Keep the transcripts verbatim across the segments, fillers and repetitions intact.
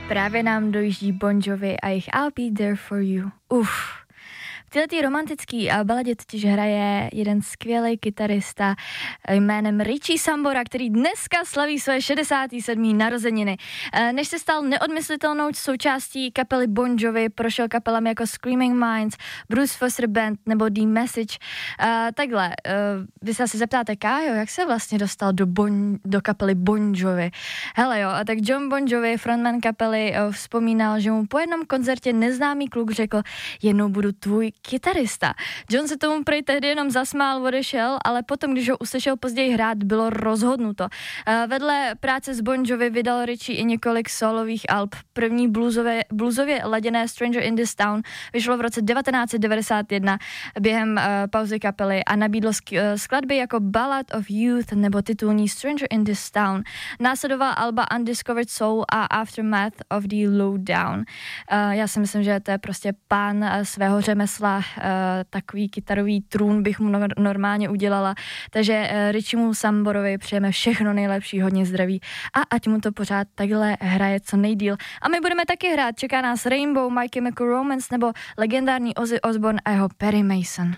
Právě nám dojíždí Bon Jovi a jejich I'll Be There For You. Uf. V této romantický baladě totiž hraje jeden skvělý kytarista jménem Richie Sambora, který dneska slaví své šedesáté sedmé narozeniny. Než se stal neodmyslitelnou součástí kapely Bon Jovi, prošel kapelami jako Screaming Minds, Bruce Foster Band nebo The Message. Uh, takhle, uh, vy se asi zeptáte, Kájo, jak se vlastně dostal do, bon, do kapely Bon Jovi? Hele jo, a tak John Bon Jovi, frontman kapely, uh, vzpomínal, že mu po jednom koncertě neznámý kluk řekl, jednou budu tvůj kytarista. John se tomu prej tehdy jenom zasmál, odešel, ale potom, když ho uslyšel později hrát, bylo rozhodnuto. Vedle práce s Bon Jovi vydal Richie i několik solových alb. První bluesové, bluesově laděné Stranger in this Town vyšlo v roce devatenáct set devadesát jedna během uh, pauzy kapely a nabídlo sk- uh, skladby jako Ballad of Youth nebo titulní Stranger in this Town. Následovala alba Undiscovered Soul a Aftermath of the Lowdown. Uh, já si myslím, že to je prostě pán uh, svého řemesla. Uh, takový kytarový trůn bych mu no- normálně udělala. Takže uh, Richiemu Samborovi přejeme všechno nejlepší, hodně zdraví a ať mu to pořád takhle hraje co nejdýl. A my budeme taky hrát. Čeká nás Rainbow, My Chemical Romance nebo legendární Ozzy Osbourne a jeho Perry Mason.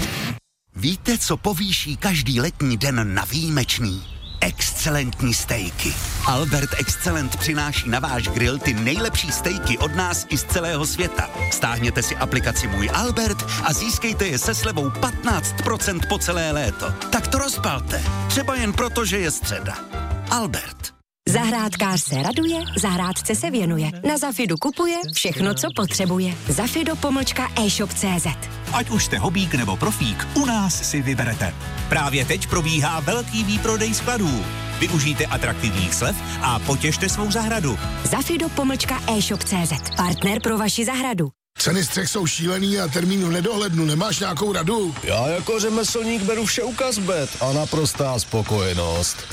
Víte, co povýší každý letní den na výjimečný? Excelentní stejky. Albert Excellent přináší na váš grill ty nejlepší stejky od nás i z celého světa. Stáhněte si aplikaci Můj Albert a získejte je se slevou patnáct procent po celé léto. Tak to rozpalte. Třeba jen proto, že je středa. Albert. Zahrádkář se raduje, zahrádce se věnuje. Na Zafidu kupuje všechno, co potřebuje. Zafido pomlčka e-shop tečka cé zet. Ať už jste hobík nebo profík, u nás si vyberete. Právě teď probíhá velký výprodej skladů. Využijte atraktivních slev a potěšte svou zahradu. Zafido pomlčka e-shop tečka cé zet. Partner pro vaši zahradu. Ceny střech jsou šílený a termín v nedohlednu. Nemáš nějakou radu? Já jako řemeslník beru vše u Kazbet a naprostá spokojenost.